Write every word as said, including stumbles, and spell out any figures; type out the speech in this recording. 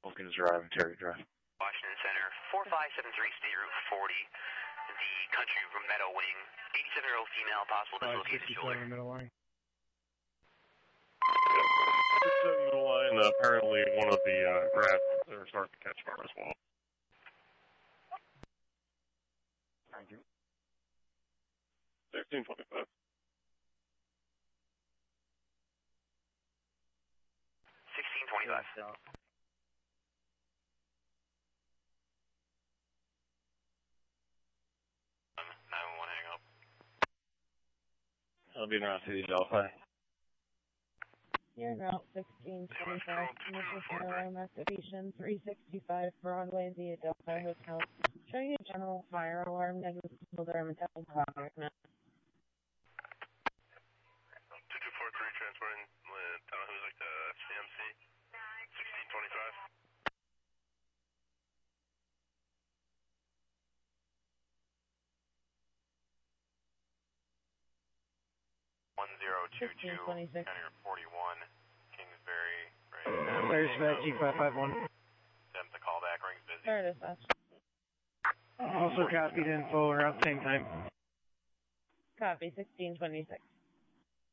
Wilkins Drive and Terry Drive. Washington Center, four five seven three, State Route forty, the Country Meadow Wing, eighty-seven-year-old female, possible dislocated shoulder. Middle line. fifty-seven middle line, uh, apparently one of the uh, grass are starting to catch fire as well. Thank you. sixteen twenty-five. sixteen twenty-five. Yeah, nine one one, hang up. I'll be in around City Delphi. You're route sixteen twenty-five, Commission Alarm activation three sixty-five Broadway via Delphi Hotel. Showing a general fire alarm, negative dermatology contact now. two two four three transporting Tallahassee like to C M C, sixteen twenty-five. one zero two two, County forty-one, Kingsbury, right? Where's that G five five one? Attempt the callback, rings busy. There it is, that's. Also copied info around the same time. Copy, sixteen twenty-six.